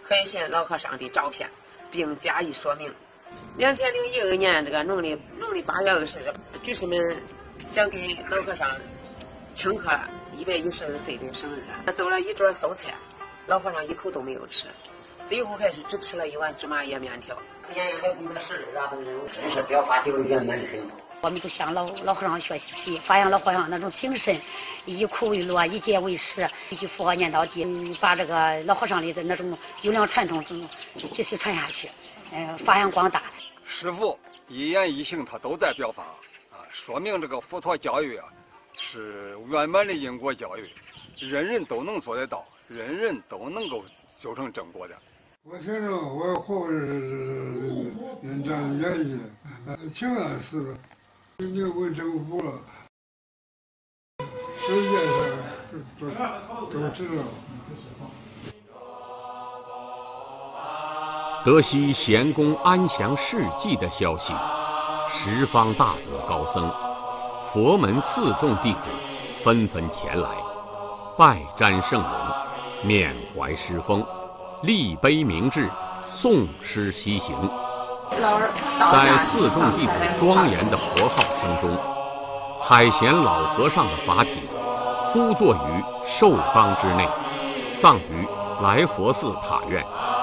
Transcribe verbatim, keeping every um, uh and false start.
海贤老和尚的照片，并加以说明。两千零一二年这个农历农历八月二十日，居士们想给老和尚庆贺一百一十二岁的生日，走了一桌素菜，老和尚一口都没有吃，最后还是只吃了一碗芝麻叶面条。 可见还工作十二都是真是表发丢圆满的很。 我们就向老老和尚学习，发扬老和尚那种精神，以苦为乐，以戒为师，一句佛号念到底，把这个老和尚里的那种优良传统继续传下去，呃，发扬光大。 师父一言一行他都在表法啊，说明这个佛陀教育啊是圆满的因果教育，人人都能做得到，人人都能够修成正果的。 我听着我活着是人家的演绎，挺安实的。你问政府了，世界上都都知道。 得悉贤公安详事迹的消息，十方大德高僧、佛门四众弟子纷纷前来，拜瞻圣容，缅怀师风，立碑铭志，诵诗西行。在四众弟子庄严的佛号声中，海贤老和尚的法体敷坐于寿冈之内，葬于来佛寺塔院。